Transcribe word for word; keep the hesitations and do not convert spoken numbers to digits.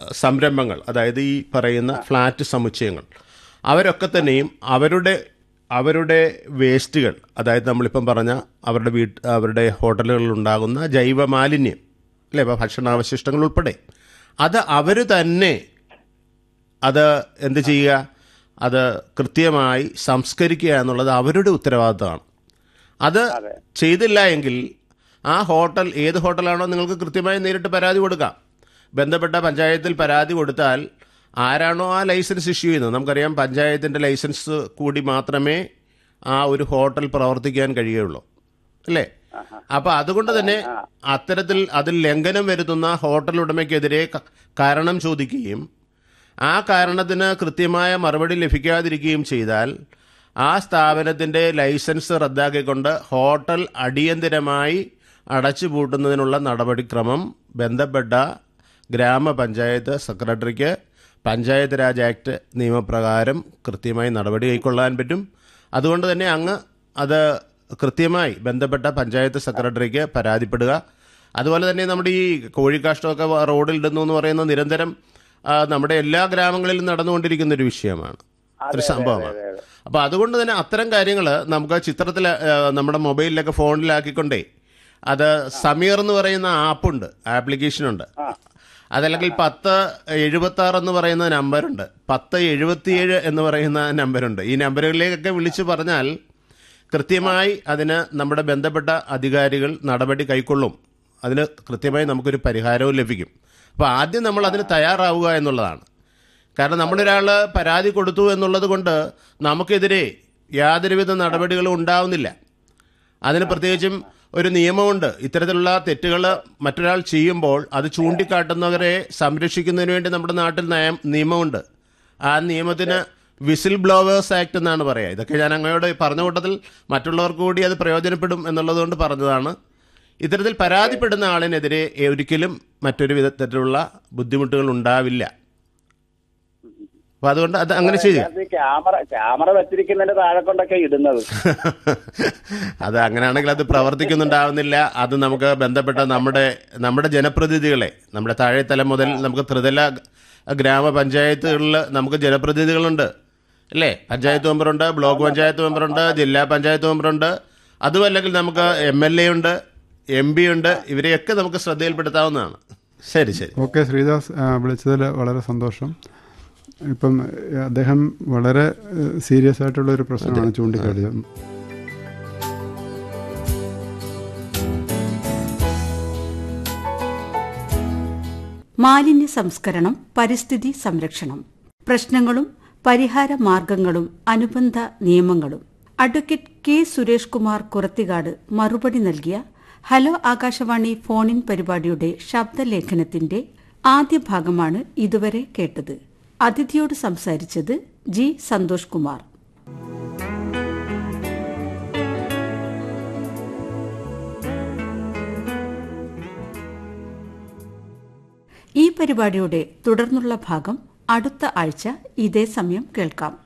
സംരംഭങ്ങൾ, അതായത് ഈ പറയുന്ന ഫ്ലാറ്റ് സമുച്ചയങ്ങൾ, അവരൊക്കെ തന്നെയും അവരുടെ അവരുടെ വേസ്റ്റുകൾ, അതായത് നമ്മളിപ്പം പറഞ്ഞ അവരുടെ വീട്ട് അവരുടെ ഹോട്ടലുകളിൽ ഉണ്ടാകുന്ന ജൈവ മാലിന്യം അല്ലേ, ഇപ്പോൾ ഭക്ഷണാവശിഷ്ടങ്ങൾ ഉൾപ്പെടെ, അത് അവർ തന്നെ അത് എന്ത് ചെയ്യുക, അത് കൃത്യമായി സംസ്കരിക്കുക എന്നുള്ളത് അവരുടെ ഉത്തരവാദിത്തമാണ്. അത് ചെയ്തില്ല എങ്കിൽ ആ ഹോട്ടൽ ഏത് ഹോട്ടലാണോ നിങ്ങൾക്ക് കൃത്യമായി നേരിട്ട് പരാതി കൊടുക്കാം. ബന്ധപ്പെട്ട പഞ്ചായത്തിൽ പരാതി കൊടുത്താൽ ആരാണോ ആ ലൈസൻസ് ഇഷ്യൂ ചെയ്യുന്നത്, നമുക്കറിയാം പഞ്ചായത്തിൻ്റെ ലൈസൻസ് കൂടി മാത്രമേ ആ ഒരു ഹോട്ടൽ പ്രവർത്തിക്കാൻ കഴിയുള്ളൂ അല്ലേ. അപ്പോൾ അതുകൊണ്ട് തന്നെ അത്തരത്തിൽ അതിൽ ലംഘനം വരുത്തുന്ന ഹോട്ടൽ ഉടമയ്ക്കെതിരെ കാരണം ചോദിക്കുകയും ആ കാരണത്തിന് കൃത്യമായ മറുപടി ലഭിക്കാതിരിക്കുകയും ചെയ്താൽ ആ സ്ഥാപനത്തിൻ്റെ ലൈസൻസ് റദ്ദാക്കിക്കൊണ്ട് ഹോട്ടൽ അടിയന്തരമായി അടച്ചുപൂട്ടുന്നതിനുള്ള നടപടിക്രമം ബന്ധപ്പെട്ട ഗ്രാമപഞ്ചായത്ത് സെക്രട്ടറിക്ക് പഞ്ചായത്ത് രാജ് ആക്ട് നിയമപ്രകാരം കൃത്യമായി നടപടി കൈക്കൊള്ളാൻ പറ്റും. അതുകൊണ്ട് തന്നെ അങ്ങ് അത് കൃത്യമായി ബന്ധപ്പെട്ട പഞ്ചായത്ത് സെക്രട്ടറിക്ക് പരാതിപ്പെടുക. അതുപോലെ തന്നെ നമ്മുടെ ഈ കോഴിക്കാഷ്ടമൊക്കെ റോഡിൽ ഇടുന്നു എന്ന് പറയുന്നത് നിരന്തരം നമ്മുടെ എല്ലാ ഗ്രാമങ്ങളിലും നടന്നുകൊണ്ടിരിക്കുന്ന ഒരു വിഷയമാണ്, ഒരു സംഭവമാണ്. അപ്പോൾ അതുകൊണ്ട് തന്നെ അത്തരം കാര്യങ്ങൾ നമുക്ക് ചിത്രത്തിൽ നമ്മുടെ മൊബൈലിലൊക്കെ ഫോണിലാക്കിക്കൊണ്ടേ, അത് സമീർ എന്ന് പറയുന്ന ആപ്പുണ്ട്, ആപ്ലിക്കേഷനുണ്ട്, അതല്ലെങ്കിൽ പത്ത് എഴുപത്തി ആറ് എന്ന് പറയുന്ന നമ്പറുണ്ട്, പത്ത് എഴുപത്തിയേഴ് എന്ന് പറയുന്ന നമ്പറുണ്ട്. ഈ നമ്പറുകളിലേക്കൊക്കെ വിളിച്ചു പറഞ്ഞാൽ കൃത്യമായി അതിന് നമ്മുടെ ബന്ധപ്പെട്ട അധികാരികൾ നടപടി കൈക്കൊള്ളും. അതിന് കൃത്യമായി നമുക്കൊരു പരിഹാരവും ലഭിക്കും. അപ്പോൾ ആദ്യം നമ്മൾ അതിന് തയ്യാറാവുക എന്നുള്ളതാണ്. കാരണം നമ്മളൊരാൾ പരാതി കൊടുത്തു എന്നുള്ളത് കൊണ്ട് നമുക്കെതിരെ യാതൊരുവിധ നടപടികളും ഉണ്ടാവുന്നില്ല. അതിന് പ്രത്യേകിച്ചും ഒരു നിയമമുണ്ട്. ഇത്തരത്തിലുള്ള തെറ്റുകൾ മറ്റൊരാൾ ചെയ്യുമ്പോൾ അത് ചൂണ്ടിക്കാട്ടുന്നവരെ സംരക്ഷിക്കുന്നതിന് വേണ്ടി നമ്മുടെ നാട്ടിൽ നയം നിയമമുണ്ട്. ആ നിയമത്തിന് വിസിൽ ബ്ലോവേഴ്സ് ആക്ട് എന്നാണ് പറയുക. ഇതൊക്കെ ഞാൻ അങ്ങയോട് പറഞ്ഞ കൂട്ടത്തിൽ മറ്റുള്ളവർക്ക് കൂടി അത് പ്രയോജനപ്പെടും എന്നുള്ളതുകൊണ്ട് പറഞ്ഞതാണ്. ഇത്തരത്തിൽ പരാതിപ്പെടുന്ന ആളിനെതിരെ ഒരിക്കലും മറ്റൊരു വിധത്തിലുള്ള ബുദ്ധിമുട്ടുകൾ ഉണ്ടാവില്ല. അപ്പൊ അതുകൊണ്ട് അത് അങ്ങനെ ചെയ്യാം. ക്യാമറ ക്യാമറ വെച്ചിരിക്കുന്നതിന്റെ താഴെ കൊണ്ടൊക്കെ ഇടുന്നത് അത് അങ്ങനെയാണെങ്കിൽ അത് പ്രവർത്തിക്കുന്നുണ്ടാവുന്നില്ല. അത് നമുക്ക് ബന്ധപ്പെട്ട നമ്മുടെ നമ്മുടെ ജനപ്രതിനിധികളെ, നമ്മുടെ താഴെത്തലം മുതൽ നമുക്ക് ത്രിതല ഗ്രാമപഞ്ചായത്തുകളിൽ നമുക്ക് ജനപ്രതിനിധികളുണ്ട് അല്ലേ. പഞ്ചായത്ത് മെമ്പറുണ്ട്, ബ്ലോക്ക് പഞ്ചായത്ത് മെമ്പറുണ്ട്, ജില്ലാ പഞ്ചായത്ത് മെമ്പറുണ്ട്, അതുമല്ലെങ്കിൽ നമുക്ക് എം എൽ എ ഉണ്ട്, എം പി ഉണ്ട്. ഇവരെയൊക്കെ നമുക്ക് ശ്രദ്ധയിൽപ്പെടുത്താവുന്നതാണ്. ശരി ശരി ഓക്കെ. ശ്രീദാസ് വിളിച്ചതിൽ വളരെ സന്തോഷം. ഇപ്പം അദ്ദേഹം വളരെ സീരിയസ് ആയിട്ടുള്ള ഒരു പ്രശ്നമാണ് ചൂണ്ടിക്കാട്ടിയത്. മാലിന്യ സംസ്കരണം, പരിസ്ഥിതി സംരക്ഷണം, പ്രശ്നങ്ങളും പരിഹാര മാർഗങ്ങളും അനുബന്ധ നിയമങ്ങളും. അഡ്വക്കേറ്റ് കെ സുരേഷ് കുമാർ കുറത്തികാട് മറുപടി നൽകിയ ഹലോ ആകാശവാണി ഫോണിൻ പരിപാടിയുടെ ശബ്ദലേഖനത്തിന്റെ ആദ്യ ഭാഗമാണ് ഇതുവരെ കേട്ടത്. അതിഥിയോട് സംസാരിച്ചത് ജി സന്തോഷ് കുമാർ. ഈ പരിപാടിയുടെ തുടർന്നുള്ള ഭാഗം അടുത്ത ആഴ്ച ഇതേ സമയം കേൾക്കാം.